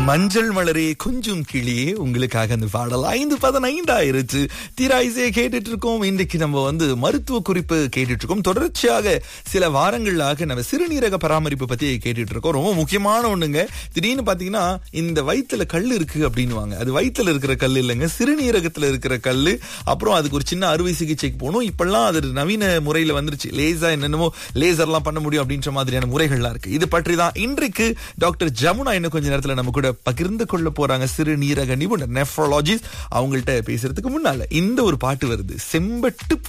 மஞ்சள் மலரே கொஞ்சம் கிளியே உங்களுக்காக அந்த பாடல் 5:15 ஆயிருச்சு. தீராயிசையை கேட்டுட்டு இருக்கோம். இன்றைக்கு நம்ம மருத்துவ குறிப்பு கேட்டுட்டு இருக்கோம். தொடர்ச்சியாக சில வாரங்களாக நம்ம சிறுநீரக பராமரிப்பு பத்தி கேட்டுட்டு இருக்கோம். ரொம்ப முக்கியமான ஒண்ணுங்க. திடீர்னு பாத்தீங்கன்னா இந்த வயித்துல கல் இருக்கு அப்படின்னுவாங்க. அது வயித்துல இருக்கிற கல் இல்லைங்க, சிறுநீரகத்துல இருக்கிற கல்லு. அப்புறம் அதுக்கு ஒரு சின்ன அறுவை சிகிச்சைக்கு போகணும். இப்பெல்லாம் அது நவீன முறையில வந்துருச்சு. லேசா என்னென்னமோ லேசர்லாம் பண்ண முடியும் அப்படின்ற மாதிரியான முறைகள்லாம் இருக்கு. இது பற்றி தான் இன்றைக்கு டாக்டர் ஜமுனா இன்னும் கொஞ்ச நேரத்துல நம்ம கூட பகிர்ந்து கொள்ள போறாங்க. சிறுநீரக நிபுணர் நெஃப்ரோலஜிஸ்ட். அவங்கள்ட்ட பேசுறதுக்கு முன்னால இந்த ஒரு பாட்டு வருது. செம்பட்டு